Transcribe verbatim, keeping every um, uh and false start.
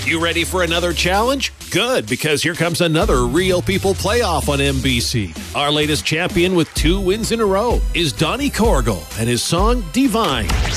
You ready for another challenge? Good, because here comes another Real People playoff on N B C. Our latest champion with two wins in a row is Donnie Corrigal and his song Divine.